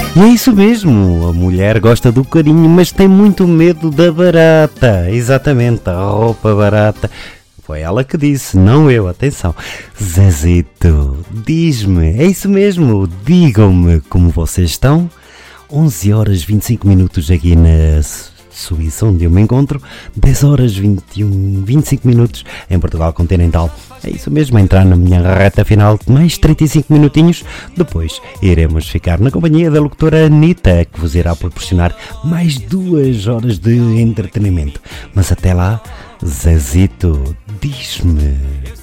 E é isso mesmo, a mulher gosta do carinho, mas tem muito medo da barata. Exatamente, a roupa barata. Foi ela que disse, não eu, atenção. Zezito, diz-me, é isso mesmo, digam-me como vocês estão. 11 horas 25 minutos aqui na Suíça, onde eu me encontro. 10 horas 25 minutos em Portugal Continental. É isso mesmo, entrar na minha reta final de mais 35 minutinhos. Depois iremos ficar na companhia da locutora Anitta, que vos irá proporcionar mais 2 horas de entretenimento. Mas até lá, Zezito, diz-me.